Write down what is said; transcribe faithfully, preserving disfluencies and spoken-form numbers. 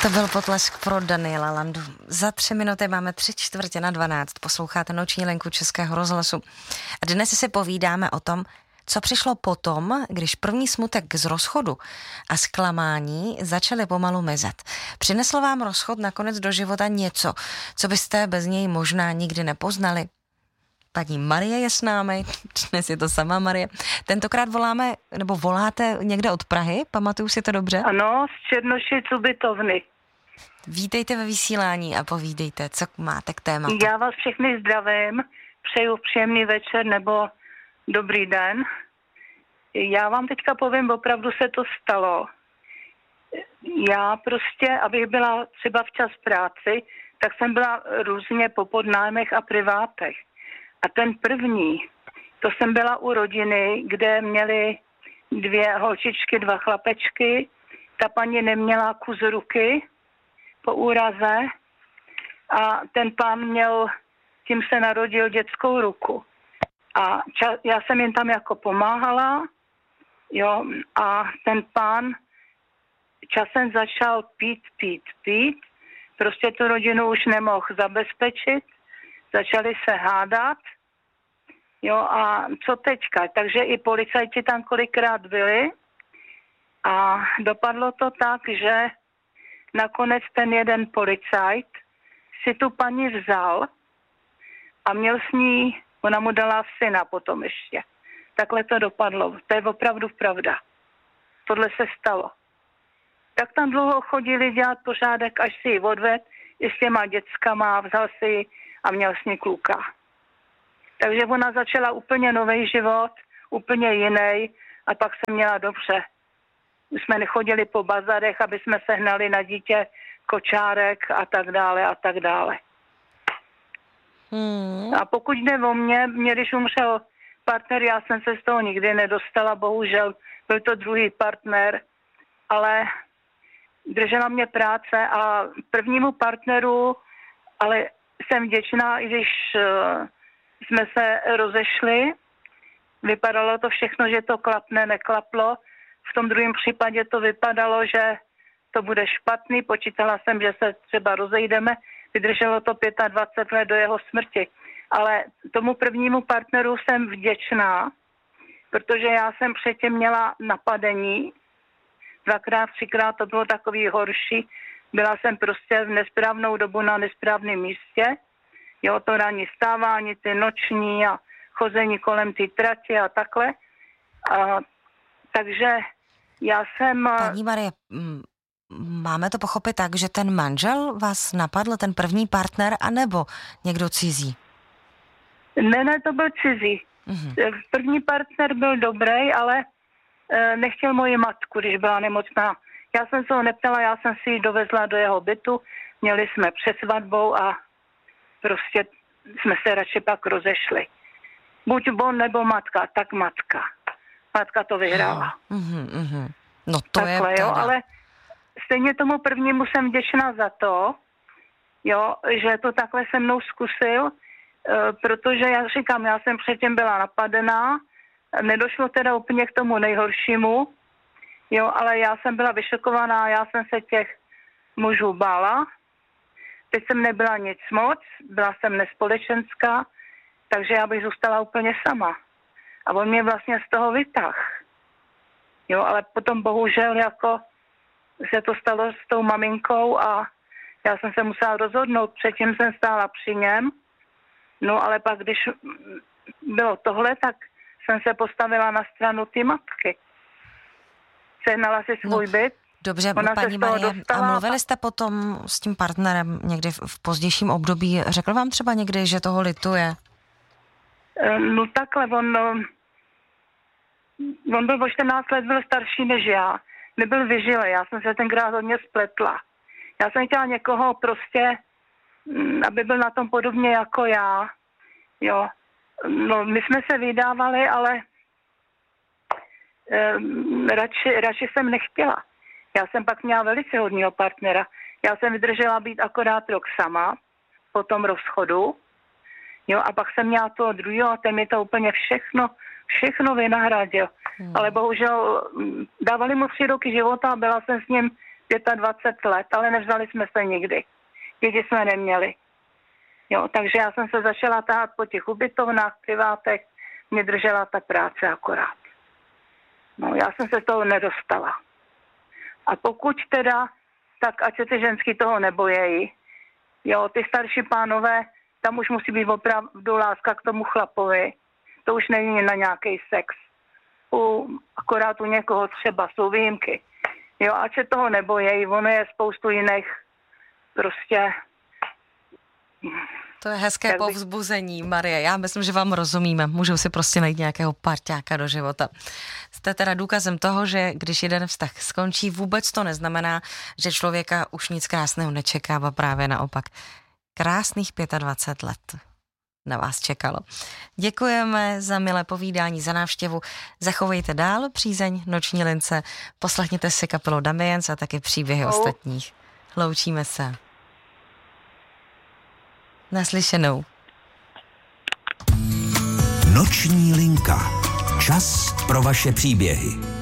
To byl potlesk pro Daniela Landu. Za tři minuty máme tři čtvrtě na dvanáct. Posloucháte Noční linku Českého rozhlasu. A dnes si povídáme o tom, co přišlo potom, když první smutek z rozchodu a zklamání začaly pomalu mizet. Přinesl vám rozchod nakonec do života něco, co byste bez něj možná nikdy nepoznali? Paní Marie je s námi, dnes je to sama Marie. Tentokrát voláme, nebo voláte někde od Prahy, pamatuju si to dobře? Ano, z Černošic u Bytovny. Vítejte ve vysílání a povídejte, co máte k tématu. Já vás všechny zdravím, přeju příjemný večer nebo dobrý den. Já vám teďka povím, opravdu se to stalo. Já prostě, abych byla třeba včas v práci, tak jsem byla různě po podnájmech a privátech. A ten první, to jsem byla u rodiny, kde měli dvě holčičky, dva chlapečky. Ta paní neměla kus ruky po úraze a ten pán měl, tím se narodil, dětskou ruku. A ča, já jsem jim tam jako pomáhala, jo, a ten pán časem začal pít, pít, pít. Prostě tu rodinu už nemohl zabezpečit, začali se hádat, jo, a co teďka? Takže i policajti tam kolikrát byli a dopadlo to tak, že nakonec ten jeden policajt si tu paní vzal a měl s ní, ona mu dala syna potom ještě. Takhle to dopadlo. To je opravdu pravda. Tohle se stalo. Tak tam dlouho chodili dělat pořádek, až si ji odved i s těma dětskama, vzal si ji a měl s ní kluka. Takže ona začala úplně nový život, úplně jiný a pak se měla dobře. My jsme nechodili po bazarech, aby jsme sehnali na dítě kočárek a tak dále a tak dále. Hmm. A pokud jde o mě, mě když umřel partner, já jsem se z toho nikdy nedostala, bohužel byl to druhý partner, ale držela mě práce a prvnímu partneru, ale jsem vděčná, i když uh, jsme se rozešli, vypadalo to všechno, že to klapne, neklaplo. V tom druhém případě to vypadalo, že to bude špatný, počítala jsem, že se třeba rozejdeme, vydrželo to dvacet pět let do jeho smrti. Ale tomu prvnímu partneru jsem vděčná, protože já jsem předtím měla napadení, dvakrát, třikrát to bylo takový horší, byla jsem prostě v nesprávnou dobu na nesprávném místě, jo, to ranní stávání, ty noční a chození kolem ty trati a takhle. A, takže já jsem... Paní Marie, máme to pochopit tak, že ten manžel vás napadl, ten první partner, anebo někdo cizí? Ne, ne, to byl cizí. Mm-hmm. První partner byl dobrý, ale e, nechtěl moji matku, když byla nemocná. Já jsem se ho neptala, já jsem si ji dovezla do jeho bytu, měli jsme před svatbou a prostě jsme se radši pak rozešli. Buď on nebo matka, tak matka. Matka to vyhrála. Mm-hmm, mm-hmm. No to takhle, je jo, ale stejně tomu prvnímu jsem vděčná za to, jo, že to takhle se mnou zkusil, e, protože já říkám, já jsem předtím byla napadená, nedošlo teda úplně k tomu nejhoršímu, jo, ale já jsem byla vyšokovaná, já jsem se těch mužů bála, teď jsem nebyla nic moc, byla jsem nespolečenská, takže já bych zůstala úplně sama. A on mě vlastně z toho vytáhl. Jo, ale potom bohužel jako se to stalo s tou maminkou a já jsem se musela rozhodnout, předtím jsem stála při něm, no ale pak když bylo tohle, tak jsem se postavila na stranu ty matky. Sehnala si svůj no, byt. Dobře, paní Marie, a mluvili jste potom s tím partnerem někdy v, v pozdějším období, řekl vám třeba někdy, že toho lituje? No takhle, on, on byl o čtrnáct let, byl starší než já. Nebyl vyžilej, já jsem se tenkrát hodně spletla. Já jsem chtěla někoho prostě, aby byl na tom podobně jako já. Jo. No, my jsme se vydávali, ale um, radši, radši jsem nechtěla. Já jsem pak měla velice hodného partnera. Já jsem vydržela být akorát rok sama po tom rozchodu. Jo, a pak jsem měla toho druhého a ten mi to úplně všechno, všechno vynahradil. Hmm. Ale bohužel dávali mu tři roky života a byla jsem s ním dvacet pět let, ale nevzali jsme se nikdy. Děti jsme neměli. Jo, takže já jsem se začala tahat po těch ubytovnách, privátech, mě držela ta práce akorát. No, já jsem se toho nedostala. A pokud teda, tak ať se ty ženský toho nebojejí. Jo, ty starší pánové, tam už musí být opravdu láska k tomu chlapovi. To už není na nějaký sex. U, akorát u někoho třeba jsou výjimky. Jo, ať se toho nebojejí, ono je spoustu jiných prostě... To je hezké tak povzbuzení, Marie. Já myslím, že vám rozumíme. Můžou si prostě najít nějakého parťáka do života. Jste teda důkazem toho, že když jeden vztah skončí, vůbec to neznamená, že člověka už nic krásného nečeká, a právě naopak. Krásných dvacet pět let na vás čekalo. Děkujeme za milé povídání, za návštěvu. Zachovejte dál přízeň Noční lince, poslechněte si kapelu Damiens a taky příběhy oh. ostatních. Loučíme se. Naslyšenou. Noční linka. Čas pro vaše příběhy.